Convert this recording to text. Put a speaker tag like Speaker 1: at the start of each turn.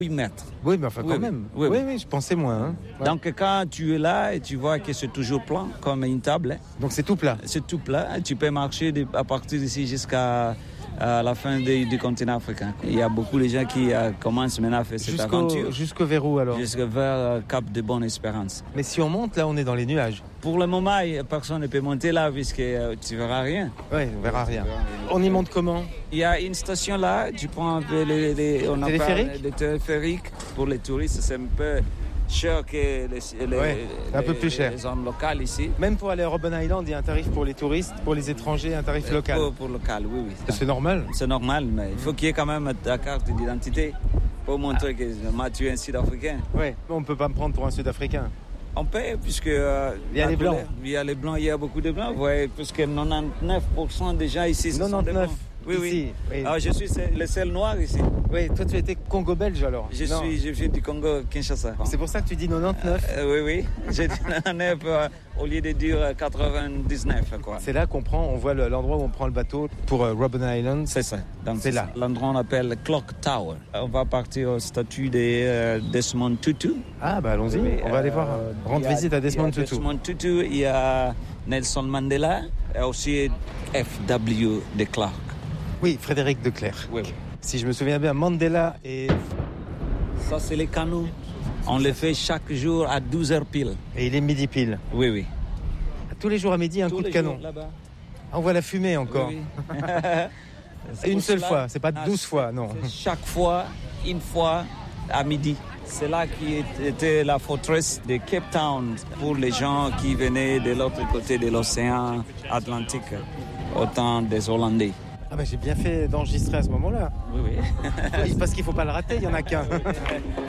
Speaker 1: 8 mètres.
Speaker 2: Oui, mais enfin quand même.
Speaker 1: Oui,
Speaker 2: je pensais moins. Hein. Ouais.
Speaker 1: Donc quand tu es là et tu vois que c'est toujours plat, comme une table.
Speaker 2: Donc c'est tout plat.
Speaker 1: C'est tout plat. Tu peux marcher à partir d'ici jusqu'à la fin du continent africain. Il y a beaucoup de gens qui commencent maintenant à faire cette aventure.
Speaker 2: Jusqu'au vers où alors?
Speaker 1: Jusqu'au vers Cap de Bonne-Espérance.
Speaker 2: Mais si on monte, là on est dans les nuages.
Speaker 1: Pour le moment, personne ne peut monter là puisque tu ne verras rien.
Speaker 2: Oui, on verra rien. On y monte comment?
Speaker 1: Il y a une station là, tu prends un peu les téléphériques. Pour les touristes, c'est un peu cher que
Speaker 2: un peu plus cher.
Speaker 1: Les zones locales ici.
Speaker 2: Même pour aller à Robben Island, il y a un tarif pour les touristes, pour les étrangers, un tarif local.
Speaker 1: Pour local, oui.
Speaker 2: C'est normal?
Speaker 1: C'est normal, mais il faut qu'il y ait quand même ta carte d'identité pour montrer que tu es un Sud-Africain.
Speaker 2: Oui, mais on ne peut pas me prendre pour un Sud-Africain.
Speaker 1: On peut, puisque...
Speaker 2: il y a les Blancs.
Speaker 1: Il y a les Blancs, il y a beaucoup de Blancs. Ouais, puisque 99% des gens ici,
Speaker 2: 99
Speaker 1: sont des Blancs.
Speaker 2: Oui, ici, oui.
Speaker 1: Alors, je suis le seul noir ici.
Speaker 2: Oui, toi tu étais Congo-belge alors?
Speaker 1: Je viens du Congo, Kinshasa.
Speaker 2: C'est pour ça que tu dis 99?
Speaker 1: Oui. J'ai dit 99 au lieu de dire 99. Quoi.
Speaker 2: C'est là on voit l'endroit où on prend le bateau pour Robben Island.
Speaker 1: C'est ça. Donc,
Speaker 2: c'est là.
Speaker 1: L'endroit on appelle Clock Tower. On va partir au statut de Desmond Tutu.
Speaker 2: Ah bah allons-y, on va aller voir. Rendre visite à Desmond Tutu.
Speaker 1: Desmond Tutu, il y a Nelson Mandela et aussi F.W. de Klerk.
Speaker 2: Oui, Frédéric de Klerk.
Speaker 1: Oui.
Speaker 2: Si je me souviens bien, Mandela et...
Speaker 1: Ça, c'est les canons. On les fait chaque jour à 12h pile.
Speaker 2: Et il est midi pile?
Speaker 1: Oui.
Speaker 2: Tous les jours à midi, coup de canon?
Speaker 1: Là-bas.
Speaker 2: On voit la fumée encore.
Speaker 1: Oui.
Speaker 2: C'est une seule fois, c'est pas 12 fois, non.
Speaker 1: Chaque fois, une fois à midi. C'est là qui était la forteresse de Cape Town pour les gens qui venaient de l'autre côté de l'océan Atlantique, au temps des Hollandais.
Speaker 2: Ah bah j'ai bien fait d'enregistrer à ce moment-là.
Speaker 1: Oui.
Speaker 2: Parce qu'il ne faut pas le rater, il n'y en a qu'un.